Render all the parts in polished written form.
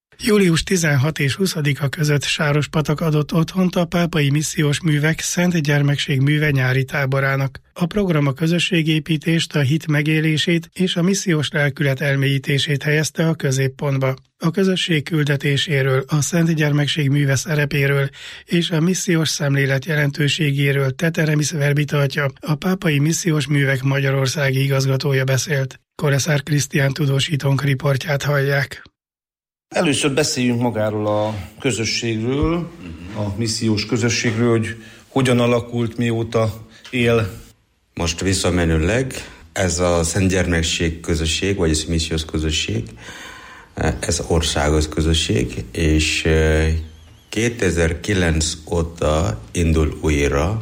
Július 16 és 20-a között Sárospatak adott otthont a Pápai Missziós Művek Szent Gyermekség műve nyári táborának. A program a közösségépítést, a hit megélését és a missziós lelkület elmélyítését helyezte a középpontba. A közösség küldetéséről, a Szent Gyermekség műve szerepéről és a missziós szemlélet jelentőségéről Teteremis Verbita atya, a Pápai Missziós Művek magyarországi igazgatója beszélt. Koreszár Krisztián tudósítónk riportját hallják. Először beszéljünk magáról a közösségről, a missziós közösségről, hogy hogyan alakult, mióta él. Most visszamenőleg ez a Szent Gyermekség közösség, vagy ez missziós közösség, ez országos közösség, és 2009 óta indul újra,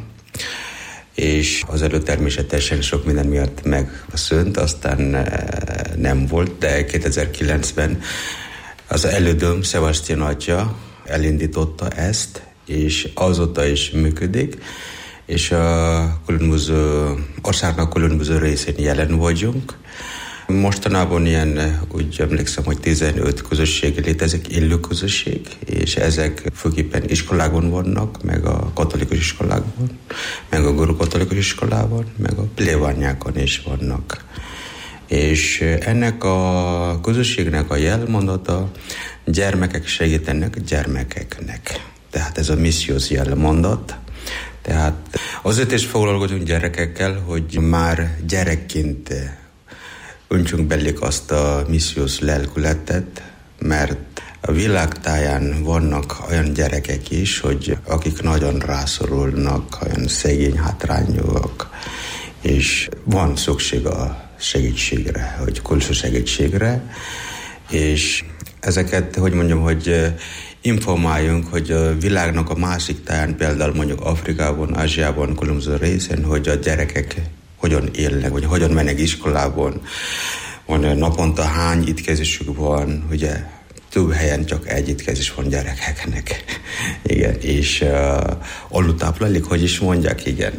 és az előtt természetesen sok minden miatt megszűnt, aztán nem volt, de 2009-ben az elődöm, Sebastian atya elindította ezt, és azóta is működik, és a különböző országnak különböző részén jelen vagyunk. Mostanában ilyen, úgy emlékszem, hogy 15 közösség létezik, élő közösség, és ezek főképpen iskolákon vannak, meg a katolikus iskolákban, meg a görög-katolikus iskolában, meg a plébániákon is vannak. És ennek a közösségnek a jelmondata, gyermekek segítenek gyermekeknek. Tehát ez a missziós jelmondat. Tehát azért is foglalkozunk gyerekekkel, hogy már gyerekként öntsünk belük azt a missziós lelkületet, mert a világtáján vannak olyan gyerekek is, hogy akik nagyon rászorulnak, olyan szegény, hátrányúak, és van szükség a segítségre, hogy külső segítségre, és ezeket, hogy mondjam, hogy informáljunk, hogy a világnak a másik táján, például mondjuk Afrikában, Ázsiában, különböző részen, hogy a gyerekek hogyan élnek, vagy hogyan mennek iskolában, van naponta hány étkezésük van, ugye több helyen csak egy étkezés van gyerekeknek. Igen, és alultáplálék, hogy is mondják, igen.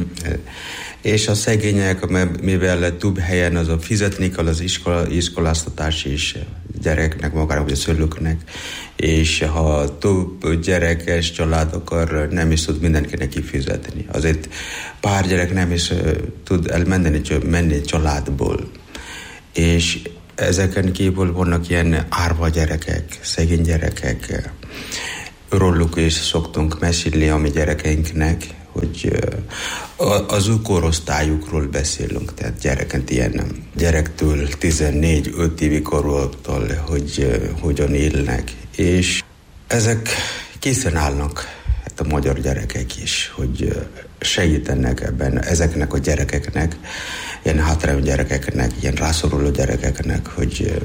És a szegények, mivel több helyen az a fizetni kell az iskoláztatás is gyereknek, magának, vagy a szülőknek, és ha több gyerekes család akar, nem is tud mindenkinek kifizetni. Azért pár gyerek nem is tud menni családból. És ezeken kívül vannak ilyen árva gyerekek, szegény gyerekek. Róluk is szoktunk mesélni a mi gyerekeinknek, hogy az ő korosztályukról beszélünk, tehát gyereket ilyen gyerektől 14-5 évi korútól, hogy hogyan élnek. És ezek készen állnak, hát a magyar gyerekek is, hogy segítenek ebben ezeknek a gyerekeknek, ilyen hátrányú gyerekeknek, ilyen rászoruló gyerekeknek, hogy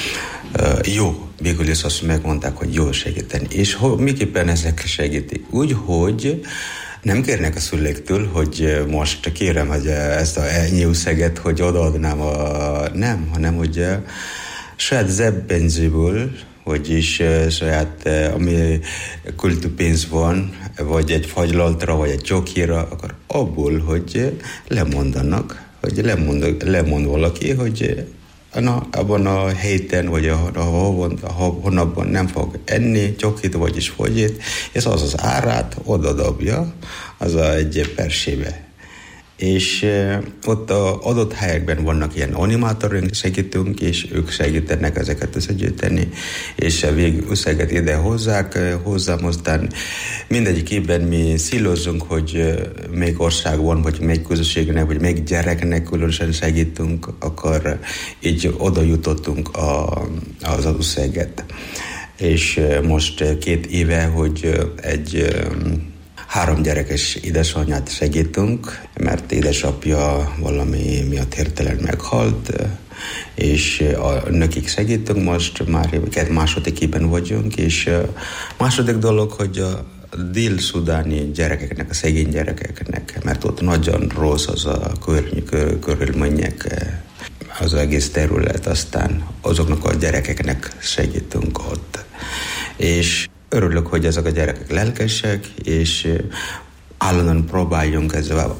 jó, végül is azt megmondták, hogy jó segíteni. És miképpen ezek segítik? Úgy, hogy nem kérnek a szüleiktől, hogy most kérem, hogy ezt ennyi összeget, hogy odaadnám nem, hanem hogy saját zseppénzéből, vagyis saját, ami költőpénz van, vagy egy fagylaltra, vagy egy csokira, akkor abból, hogy lemondanak, hogy lemond valaki, hogy abban a héten, vagy a hónapban nem fog enni csokit, vagyis fogyit, és az árát odadobja, az egy persébe. És ott az adott helyekben vannak ilyen animátorink, segítünk, és ők segítenek ezeket összegyűjteni, és a végösszeget ide hozzám, aztán mindegyik évben mi szílozunk, hogy melyik országban, vagy melyik közösségnek, vagy melyik gyereknek különösen segítünk, akkor így oda jutottunk az összeget. És most 2 éve, hogy egy 3 gyerekes édesanyját segítünk, mert édesapja valami miatt hirtelen meghalt, és nekik segítünk, most már második évben vagyunk, és második dolog, hogy a dél-szudáni gyerekeknek, a szegény gyerekeknek, mert ott nagyon rossz az a körülmények, az egész terület, aztán azoknak a gyerekeknek segítünk ott. És örülök, hogy ezek a gyerekek lelkesek, és állandóan próbáljunk ezzel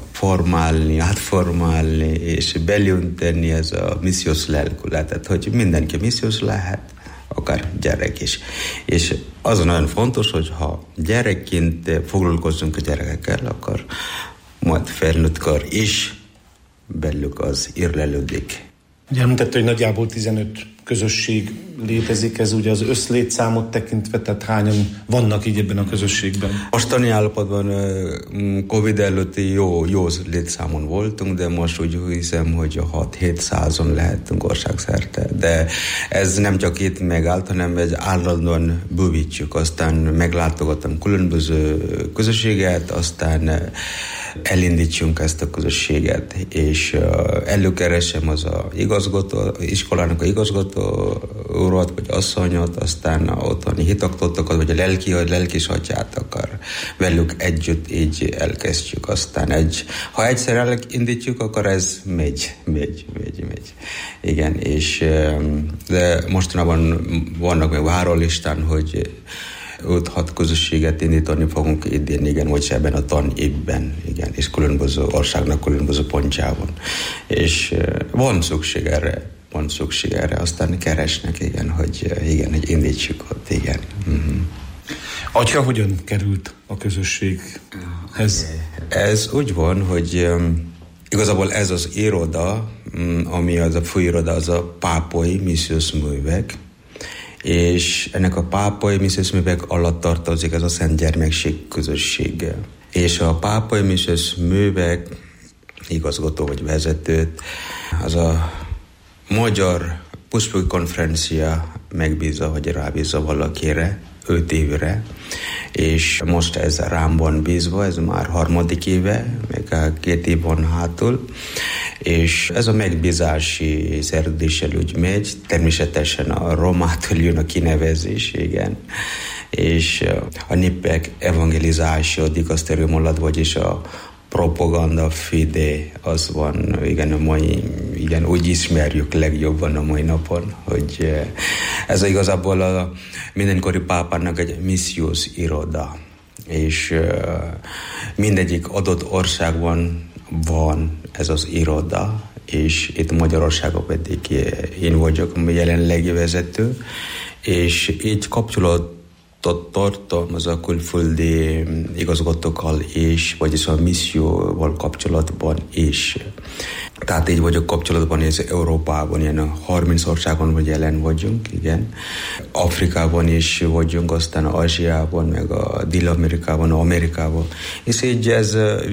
átformálni, és belönteni ez a missziós lelkületet, hogy mindenki missziós lehet, akár gyerek is. És az nagyon fontos, hogy ha gyerekként foglalkozunk a gyerekekkel, akkor majd felnőttkor is belük az érlelődik. Ugye említette, hogy nagyjából 15 közösség létezik, ez ugye az összlétszámot tekintve, tehát hányan vannak így ebben a közösségben? Mostani állapotban Covid előtti jó létszámon voltunk, de most úgy hiszem, hogy 6-700-on lehetünk országszerte. De ez nem csak itt megállt, hanem egy állandóan bővítjük. Aztán meglátogattam különböző közösséget, aztán elindítsunk ezt a közösséget, és előkeresem az iskolának a igazgató urat, vagy asszonyot, aztán a otthoni hitaktotokat, vagy a lelkis atyát akar. Velük együtt így elkezdjük. Aztán ha egyszer elindítjuk, akkor ez megy. Igen, és de mostanában vannak még várólistán, hogy 5-6 közösséget indítani fogunk idén, igen, vagy ebben a tanévben, igen, és különböző országnak különböző pontjában. És van szükség erre, aztán keresnek, igen, hogy indítsuk ott, igen. Uh-huh. Atya hogyan került a közösséghez? Ez úgy van, hogy igazából ez az iroda, ami az a főiroda, az a Pápai Missziós Művek, és ennek a Pápai Missziós Művek alatt tartozik ez a Szent Gyermekség közössége. És a Pápai Missziós Művek igazgató vagy vezetőt az a Magyar Püspöki Konferencia megbízza, vagy rábízza valakire 5 évre, és most ez rám van bízva, ez már 3. éve, meg 2 év van hátul, és ez a megbízási szerződéssel úgy megy, természetesen a romától jön a kinevezés, igen, és a népek evangelizáció dikasztérium alatt, vagyis a propaganda fide, az van, igen, úgy ismerjük legjobban a mai napon, hogy ez igazából a mindenkori pápának egy missziós iroda, és mindegyik adott országban van ez az iroda, és itt Magyarországon pedig én vagyok jelenlegi vezető, és így kapcsolatot tartom az a külföldi igazgatókkal is, vagyis a misszióval kapcsolatban is. Tehát így vagyok kapcsolatban, ez Európában, ilyen 30 országon vagy jelen vagyunk, igen. Afrikában is vagyunk, aztán Ázsiában, meg a Dél-Amerikában, Amerikában. És így ez